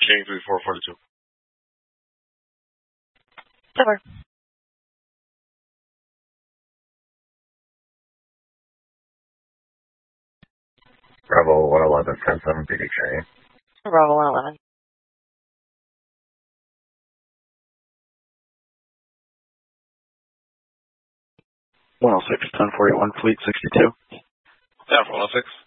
King 3442. Over. Bravo 111, 10-7 PD training. Bravo 111. Fleet 62. Yeah, 106.